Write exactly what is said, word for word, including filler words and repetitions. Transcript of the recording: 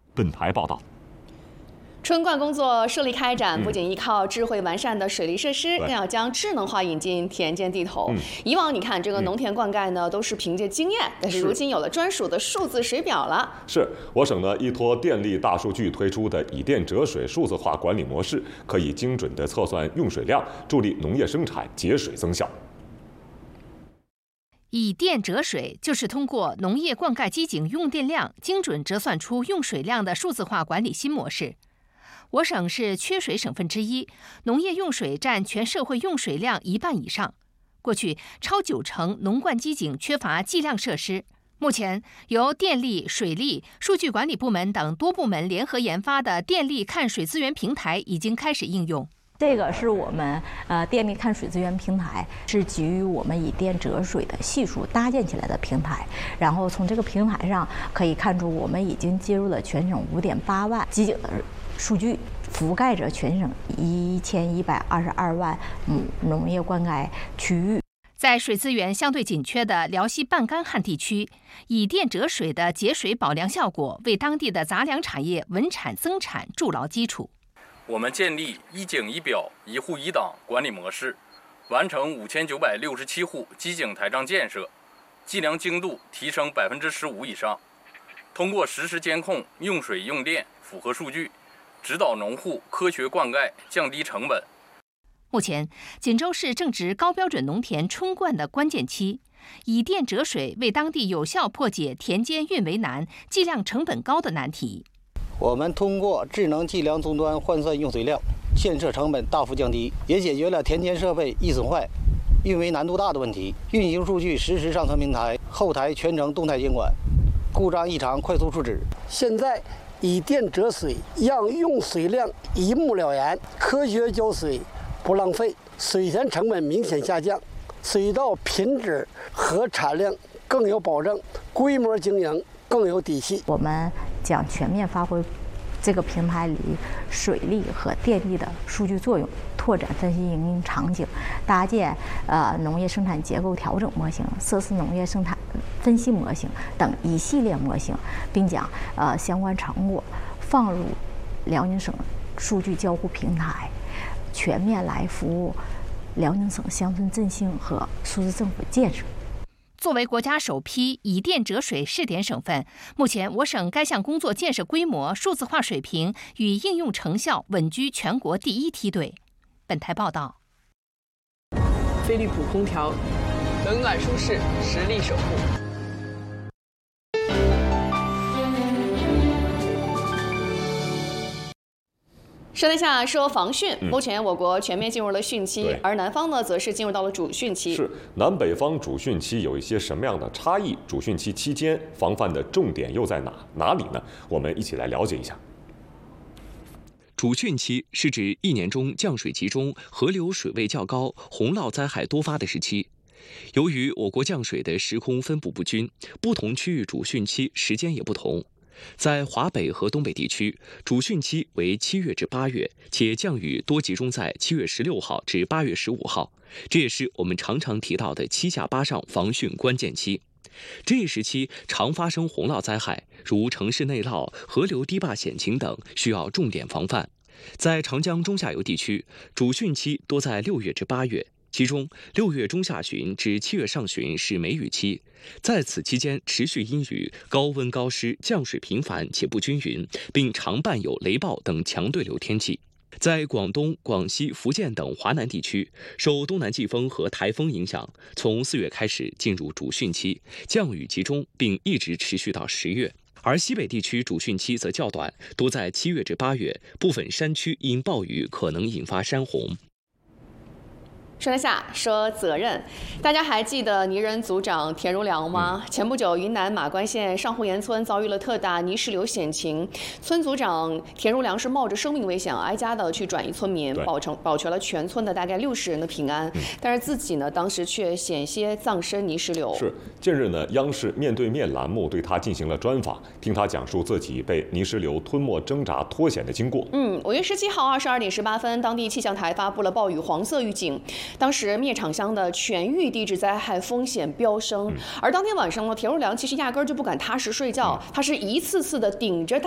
本台报道。 春灌工作顺利开展，不仅依靠智慧完善的水利设施， 嗯、 更要将智能化引进田间地头。 嗯、 以往你看这个农田灌溉呢，嗯、都是凭借经验，但是如今有了专属的数字水表了。 是我省呢依托电力大数据推出的以电折水数字化管理模式，可以精准地测算用水量，助力农业生产节水增效。 以电折水就是通过农业灌溉机井用电量精准折算出用水量的数字化管理新模式。我省是缺水省份之一，农业用水占全社会用水量一半以上。过去超九成农灌机井缺乏计量设施，目前由电力、水利、数据管理部门等多部门联合研发的电力看水资源平台已经开始应用。 这个是我们呃电力看水资源平台，是基于我们以电折水的系数搭建起来的平台。然后从这个平台上可以看出，我们已经接入了全省五点八万机井的数据，覆盖着全省一千一百二十二万亩农业灌溉区域。 在水资源相对紧缺的辽西半干旱地区，以电折水的节水保粮效果，为当地的杂粮产业稳产增产筑牢基础。 我们建立一井一表、一户一档管理模式，完成五千九百六十七户机井台账建设，计量精度提升百分之十五以上。通过实时监控用水用电，符合数据，指导农户科学灌溉，降低成本。 目前，锦州市正值高标准农田春灌的关键期，以电折水为当地有效破解田间运维难、计量成本高的难题。 我们通过智能计量终端换算用水量，建设成本大幅降低，也解决了田间设备易损坏、运维难度大的问题。运行数据实时上传平台，后台全程动态监管，故障异常快速处置。 现在以电折水，让用水量一目了然，科学浇水不浪费，水田成本明显下降，水稻品质和产量更有保证，规模经营更有底气。 我们将全面发挥这个平台里水利和电力的数据作用，拓展分析应用场景，搭建呃农业生产结构调整模型、涉事农业生产分析模型等一系列模型，并将呃相关成果放入辽宁省数据交互平台，全面来服务辽宁省乡村振兴和数字政府建设。 作为国家首批以电折水试点省份，目前我省该项工作建设规模、数字化水平与应用成效稳居全国第一梯队。本台报道。 飞利浦空调，冷暖舒适，实力守护。 说一下说防汛，目前我国全面进入了汛期，而南方呢，则是进入到了主汛期。 是南北方主汛期有一些什么样的差异？主汛期期间防范的重点又在哪哪里呢？我们一起来了解一下。 主汛期是指一年中降水集中、河流水位较高、洪涝灾害多发的时期。由于我国降水的时空分布不均，不同区域主汛期时间也不同。在华北和东北地区，主汛期为七月至八月，且降雨多集中在七月十六号至八月十五号，这也是我们常常提到的七下八上防汛关键期。这一时期常发生洪涝灾害，如城市内涝、河流堤坝险情等，需要重点防范。在长江中下游地区，主汛期多在六月至八月。其中，六月中下旬至七月上旬是梅雨期，在此期间持续阴雨、高温高湿、降水频繁且不均匀，并常伴有雷暴等强对流天气。在广东、广西、福建等华南地区，受东南季风和台风影响，从四月开始进入主汛期，降雨集中，并一直持续到十月。而西北地区主汛期则较短，多在七月至八月，部分山区因暴雨可能引发山洪。 说一下说责任，大家还记得泥人组长田如良吗？前不久，云南马关县上湖岩村遭遇了特大泥石流险情，村组长田如良是冒着生命危险，挨家的去转移村民，保成保全了全村的大概六十人的平安。嗯、但是自己呢，当时却险些葬身泥石流。 是，近日呢，央视面对面栏目对他进行了专访，听他讲述自己被泥石流吞没、挣扎、脱险的经过。 嗯，五月十七号二十二点十八分，当地气象台发布了暴雨黄色预警。当时灭场乡的全域地质灾害风险飙升，而当天晚上呢，田如良其实压根儿就不敢踏实睡觉，他是一次次的顶着大